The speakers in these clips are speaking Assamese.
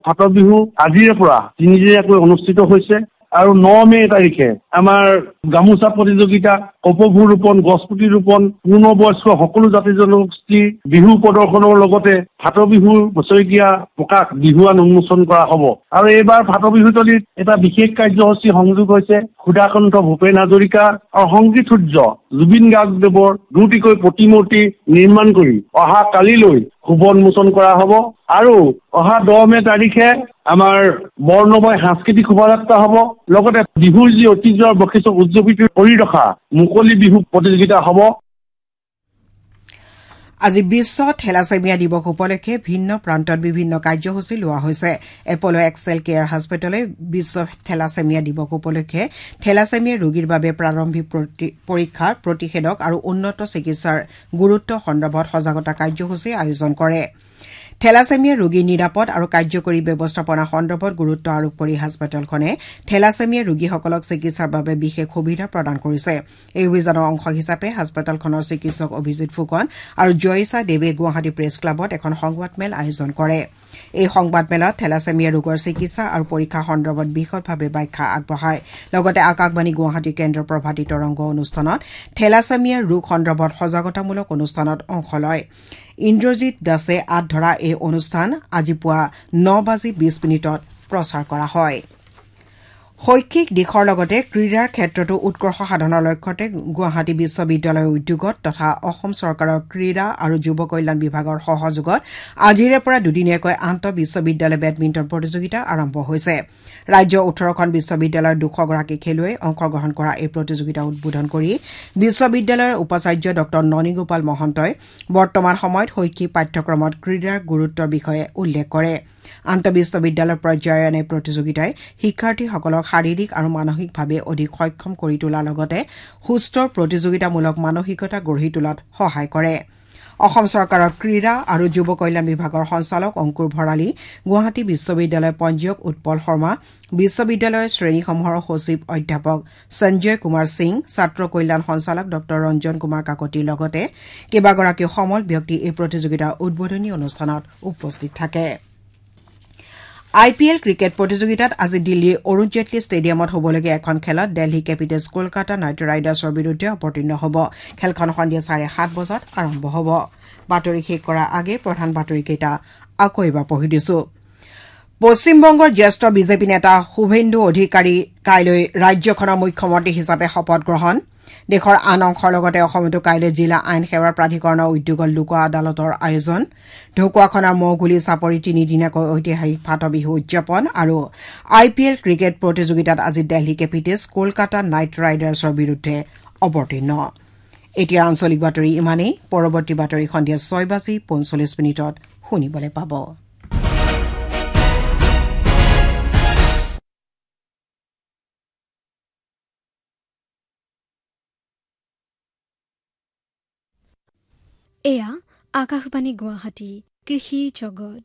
ফাট বিহু আজিৰে পৰা 3 দিনীয়াকৈ অনুষ্ঠিত হৈছে আৰু 9 মে তাৰিখে আমাৰ গামোচা প্ৰতিযোগিতা, কপৌফুল ৰোপণ, গছপুলি ৰোপণ, পূৰ্ণবয়স্ক সকলো জাতি জনগোষ্ঠীৰ বিহু প্ৰদৰ্শনৰ লগতে ফাট বিহুৰ বছৰেকীয়া প্ৰকাশ বিহুৱান উন্মোচন কৰা হ'ব। আৰু এইবাৰ ফাট বিহুতলীত এটা বিশেষ কাৰ্যসূচী সংযোগ হৈছে ক্ষুধাকণ্ঠ ভূপেন হাজৰিকা আৰু সংগীত সূৰ্য জুবিন গাৰ্গদেৱৰ 2টিকৈ প্ৰতিমূৰ্তি নিৰ্মাণ কৰি অহা কালিলৈ শুভ উন্মোচন কৰা হ'ব। আৰু অহা 10 মে তাৰিখে আমাৰ বৰ্ণময় সাংস্কৃতিক শোভাযাত্ৰা হ'ব। লগতে বিহুৰ যি ঐতিহ্যৰ বৈশিষ্ট্য উদযাপিত কৰি ৰখা মুকলি বিহু প্ৰতিযোগিতা হ'ব। আজি বিশ্ব থেলাছেমিয়া দিৱস উপলক্ষে ভিন্ন প্ৰান্তত বিভিন্ন কাৰ্যসূচী লোৱা হৈছে। এপল এক্সেল কেয়াৰ হাস্পতালে বিশ্ব থেলাছেমিয়া দিৱস উপলক্ষে থেলাছেমিয়া ৰোগীৰ বাবে প্ৰাৰম্ভিক পৰীক্ষা, প্ৰতিষেধক আৰু উন্নত চিকিৎসাৰ গুৰুত্ব সন্দৰ্ভত সজাগতা কাৰ্যসূচী আয়োজন কৰে। থেলাছেমিয়া ৰোগীৰ নিৰাপদ আৰু কাৰ্যকৰী ব্যৱস্থাপনা সন্দৰ্ভত গুৰুত্ব আৰোপ কৰি হাস্পতালখনে থেলাছেমিয়া ৰোগীসকলক চিকিৎসাৰ বাবে বিশেষ সুবিধা প্ৰদান কৰিছে। এই অভিযানৰ অংশ হিচাপে হাস্পতালখনৰ চিকিৎসক অভিজিৎ ফুকন আৰু জয়িছা দেৱে গুৱাহাটী প্ৰেছ ক্লাবত এখন সংবাদমেল আয়োজন কৰে। এই সংবাদমেলত থেলাছেমিয়া ৰোগৰ চিকিৎসা আৰু পৰীক্ষা সন্দৰ্ভত বিশদভাৱে ব্যাখ্যা আগবঢ়ায়। লগতে আকাশবাণী গুৱাহাটী কেন্দ্ৰৰ প্ৰভাতী তৰংগ অনুষ্ঠানত থেলাছেমিয়া ৰোগ সন্দৰ্ভত সজাগতামূলক অনুষ্ঠানত অংশ লয়। ইন্দ্ৰজিৎ দাসে আঁত ধৰা এই অনুষ্ঠান আজি পুৱা 9:20 প্ৰচাৰ কৰা হয়। শৈক্ষিক দিশৰ লগতে ক্ৰীড়াৰ ক্ষেত্ৰতো উৎকৰ্ষ সাধনৰ লক্ষ্যতে গুৱাহাটী বিশ্ববিদ্যালয়ৰ উদ্যোগত তথা অসম চৰকাৰৰ ক্ৰীড়া আৰু যুৱ কল্যাণ বিভাগৰ সহযোগত আজিৰে পৰা দুদিনীয়াকৈ আন্তঃ বিশ্ববিদ্যালয় বেডমিণ্টন প্ৰতিযোগিতা আৰম্ভ হৈছে। ৰাজ্যৰ 18খন বিশ্ববিদ্যালয়ৰ 200 গৰাকী খেলুৱৈয়ে অংশগ্ৰহণ কৰা এই প্ৰতিযোগিতা উদ্বোধন কৰি বিশ্ববিদ্যালয়ৰ উপাচাৰ্য ড ননীগোপাল মহন্তই বৰ্তমান সময়ত শৈক্ষিক পাঠ্যক্ৰমত ক্ৰীড়াৰ গুৰুত্বৰ বিষয়ে উল্লেখ কৰে। আন্তঃ বিশ্ববিদ্যালয় পৰ্যায়ৰ এনে প্ৰতিযোগিতাই শিক্ষাৰ্থীসকলক শাৰীৰিক আৰু মানসিকভাৱে অধিক সক্ষম কৰি তোলাৰ লগতে সুস্থ প্ৰতিযোগিতামূলক মানসিকতা গঢ়ি তোলাত সহায় কৰে। অসম চৰকাৰৰ ক্ৰীড়া আৰু যুৱ কল্যাণ বিভাগৰ সঞ্চালক অংকুৰ ভৰালী, গুৱাহাটী বিশ্ববিদ্যালয়ৰ পঞ্জীয়ক উৎপল শৰ্মা, বিশ্ববিদ্যালয়ৰ শ্ৰেণীসমূহৰ সচিব অধ্যাপক সঞ্জয় কুমাৰ সিং, ছাত্ৰ কল্যাণ সঞ্চালক ড ৰঞ্জন কুমাৰ কাকতিৰ লগতে কেইবাগৰাকীও সমল ব্যক্তি এই প্ৰতিযোগিতাৰ উদ্বোধনী অনুষ্ঠানত উপস্থিত থাকে। IPL ক্ৰিকেট প্ৰতিযোগিতাত আজি দিল্লীৰ অৰুণ জেটলী ষ্টেডিয়ামত হ'বলগীয়া এখন খেলত দেলহি কেপিটেলছ কলকাতা নাইট ৰাইডাৰ্ছৰ বিৰুদ্ধে অৱতীৰ্ণ হ'ব। খেলখন সন্ধিয়া 7:30 আৰম্ভ হ'ব। বাতৰি শেষ কৰাৰ আগে প্ৰধান বাতৰিকেইটা আকৌ এবাৰ পঢ়ি দিছো। পশ্চিমবংগৰ জ্যেষ্ঠ বিজেপি নেতা শুভেন্দু অধিকাৰী কাইলৈ ৰাজ্যখনৰ মুখ্যমন্ত্ৰী হিচাপে শপত গ্ৰহণ। দেশৰ আন অংশৰ লগতে অসমতো কাইলৈ জিলা আইন সেৱা প্ৰাধিকৰণৰ উদ্যোগত লোক আদালতৰ আয়োজন। ঢকুৱাখনৰ মৌগুলি চাপৰি 3 দিনীয়াকৈ ঐতিহাসিক ফাট বিহু উদযাপন আৰু IPL ক্ৰিকেট প্ৰতিযোগিতাত আজি দেলহি কেপিটেলছ কলকাতা নাইট ৰাইডাৰ্ছৰ বিৰুদ্ধে অৱতীৰ্ণ। এতিয়া আঞ্চলিক বাতৰি ইমানেই। পৰৱৰ্তী বাতৰি সন্ধিয়া 6:45 শুনিবলৈ পাব। এয়া আকাশবাণী গুৱাহাটী কৃষি জগত।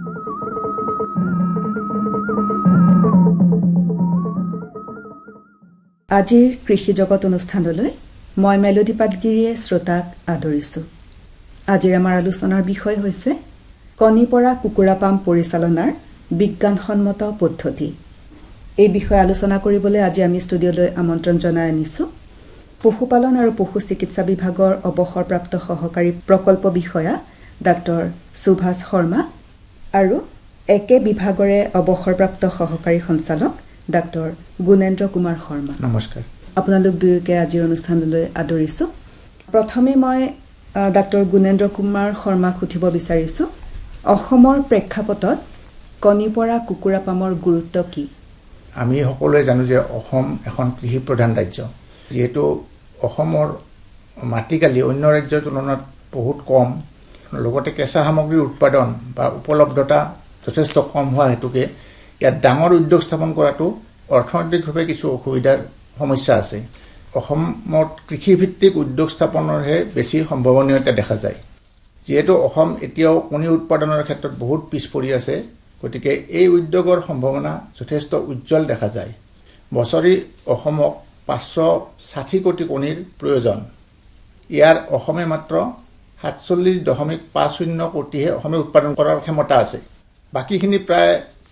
আজিৰ কৃষি জগত অনুষ্ঠানলৈ মই মেলোডি পাটগিৰিয়ে শ্ৰোতাক আদৰিছোঁ। আজিৰ আমাৰ আলোচনাৰ বিষয় হৈছে কণী পৰা কুকুৰা পাম পৰিচালনাৰ বিজ্ঞানসন্মত পদ্ধতি। এই বিষয়ে আলোচনা কৰিবলৈ আজি আমি ষ্টুডিঅ'লৈ আমন্ত্ৰণ জনাই আনিছোঁ পশুপালন আৰু পশু চিকিৎসা বিভাগৰ অৱসৰপ্ৰাপ্ত সহকাৰী প্ৰকল্প বিষয়া ডাক্তৰ সুভাষ শৰ্মা আৰু একে বিভাগৰে অৱসৰপ্ৰাপ্ত সহকাৰী সঞ্চালক ডাক্তৰ গুণেন্দ্ৰ কুমাৰ শৰ্মা। নমস্কাৰ। আপোনালোক দুয়োকে আজিৰ অনুষ্ঠানলৈ আদৰিছোঁ। প্ৰথমে মই ডাক্তৰ গুণেন্দ্ৰ কুমাৰ শৰ্মাক সুধিব বিচাৰিছোঁ, অসমৰ প্ৰেক্ষাপটত কণী পৰা কুকুৰা পামৰ গুৰুত্ব কি? আমি সকলোৱে জানো যে অসম এখন কৃষি প্ৰধান ৰাজ্য। যিহেতু অসমৰ মাটিকালি অন্য ৰাজ্যৰ তুলনাত বহুত কম, লগতে কেঁচা সামগ্ৰীৰ উৎপাদন বা উপলব্ধতা যথেষ্ট কম হোৱা হেতুকে ইয়াত ডাঙৰ উদ্যোগ স্থাপন কৰাটো অৰ্থনৈতিকভাৱে কিছু অসুবিধাৰ সমস্যা আছে। অসমত কৃষিভিত্তিক উদ্যোগ স্থাপনৰহে বেছি সম্ভাৱনীয়তা দেখা যায়। যিহেতু অসম এতিয়াও কণী উৎপাদনৰ ক্ষেত্ৰত বহুত পিছ পৰি আছে, গতিকে এই উদ্যোগৰ সম্ভাৱনা যথেষ্ট উজ্জ্বল দেখা যায়। বছৰি অসমক 560 কোটি কণীৰ প্ৰয়োজন। ইয়াৰ অসমে মাত্ৰ 47.50 কোটিহে অসমে উৎপাদন কৰাৰ ক্ষমতা আছে। বাকীখিনি প্ৰায়